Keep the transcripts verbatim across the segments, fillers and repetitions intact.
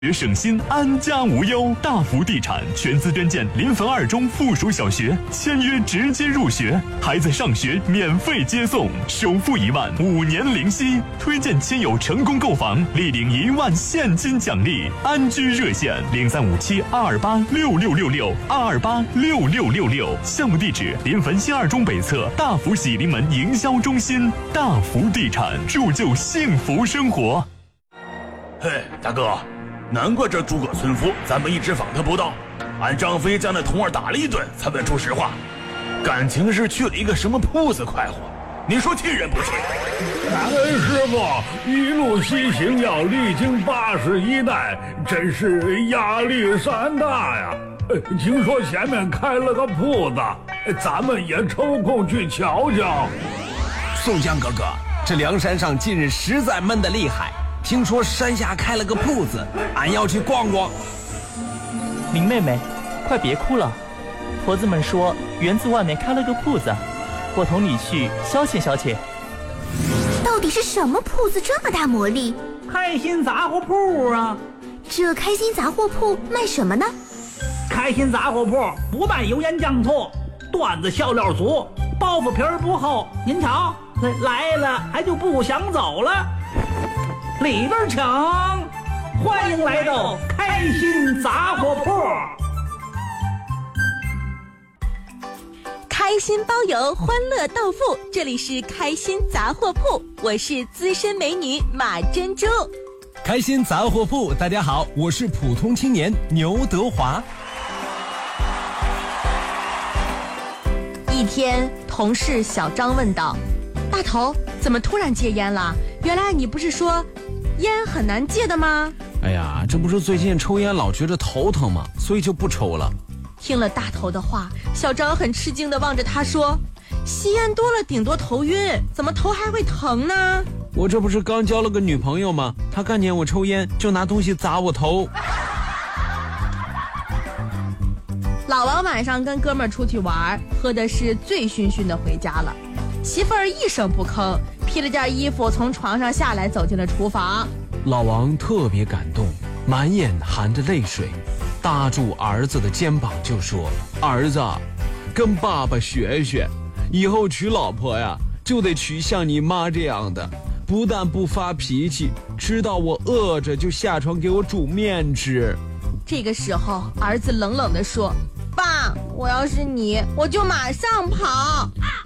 学省心，安家无忧。大福地产全资专建临汾二中附属小学，签约直接入学，孩子上学免费接送，首付一万，五年零息。推荐亲友成功购房，立领一万现金奖励。安居热线零三五七二二八六六六六二二八六六六六。项目地址临汾新二中北侧大福喜临门营销中心。大福地产，铸就幸福生活。 嘿，大哥。难怪这诸葛村夫咱们一直访他不到，俺张飞将那童儿打了一顿才问出实话，感情是去了一个什么铺子快活，你说气人不气？ 感恩师傅一路西行要历经八十一代，真是压力山大呀。听说前面开了个铺子，咱们也抽空去瞧瞧。 宋江哥哥，这梁山上近日实在闷得厉害，听说山下开了个铺子，俺要去逛逛。 林妹妹，快别哭了，婆子们说园子外面开了个铺子，我同你去消遣消遣。 到底是什么铺子这么大魔力？ 开心杂货铺啊！ 这开心杂货铺卖什么呢？ 开心杂货铺不卖油盐酱醋，段子笑料足，包袱皮儿不厚。您瞧，来了还就不想走了。里边请，欢迎来到开心杂货铺。 开心包邮，欢乐到付，这里是开心杂货铺，我是资深美女马珍珠。 开心杂货铺，大家好，我是普通青年牛德华。 一天，同事小张问道：大头，怎么突然戒烟了？原来你不是说烟很难戒的吗？ 哎呀，这不是最近抽烟老觉着头疼吗？所以就不抽了。 听了大头的话，小张很吃惊地望着他说：吸烟多了顶多头晕，怎么头还会疼呢？ 我这不是刚交了个女朋友吗？她看见我抽烟就拿东西砸我头。 老王晚上跟哥们儿出去玩，喝的是醉醺醺的回家了，媳妇儿一声不吭，披了件衣服从床上下来，走进了厨房。 老王特别感动，满眼含着泪水，搭住儿子的肩膀就说：儿子，跟爸爸学学，以后娶老婆呀就得娶像你妈这样的，不但不发脾气，知道我饿着就下床给我煮面吃。 这个时候儿子冷冷地说：爸，我要是你我就马上跑。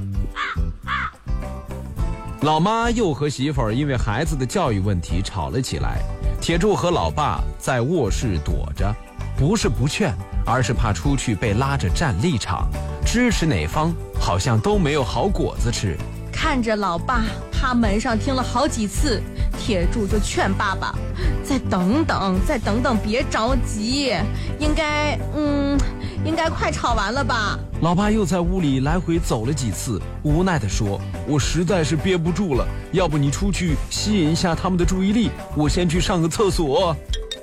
老妈又和媳妇儿因为孩子的教育问题吵了起来，铁柱和老爸在卧室躲着，不是不劝，而是怕出去被拉着站立场，支持哪方好像都没有好果子吃。 看着老爸趴门上听了好几次，铁柱就劝爸爸再等等再等等，别着急，应该嗯应该快吵完了吧。 老爸又在屋里来回走了几次，无奈地说：我实在是憋不住了，要不你出去吸引一下他们的注意力，我先去上个厕所。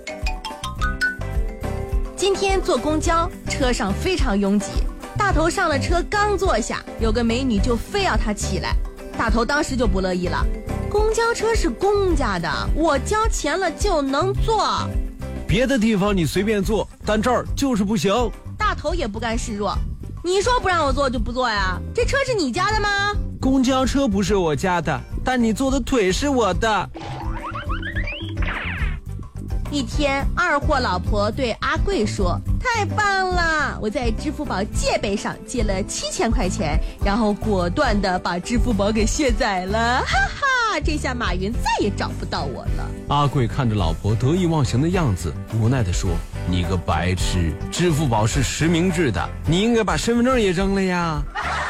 今天坐公交，车上非常拥挤，大头上了车刚坐下，有个美女就非要他起来，大头当时就不乐意了，公交车是公家的，我交钱了就能坐， 别的地方你随便坐，但这儿就是不行。 大头也不甘示弱，你说不让我坐就不坐呀？这车是你家的吗？ 公交车不是我家的，但你坐的腿是我的。 一天，二货老婆对阿贵说：太棒了，我在支付宝借呗上借了七千块钱，然后果断的把支付宝给卸载了，哈哈，这下马云再也找不到我了。 阿贵看着老婆得意忘形的样子，无奈的说：你个白痴，支付宝是实名制的，你应该把身份证也扔了呀。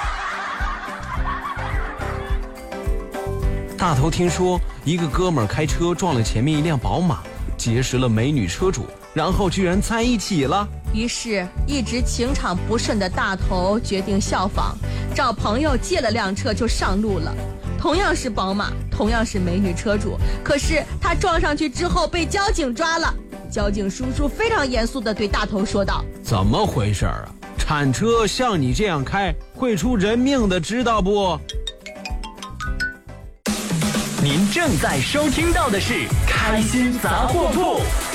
大头听说一个哥们儿开车撞了前面一辆宝马，结识了美女车主，然后居然在一起了。 于是一直情场不顺的大头决定效仿，找朋友借了辆车就上路了。同样是宝马，同样是美女车主，可是他撞上去之后被交警抓了。交警叔叔非常严肃地对大头说道： 怎么回事啊？铲车像你这样开会出人命的，知道不？ 您正在收听到的是开心杂货铺。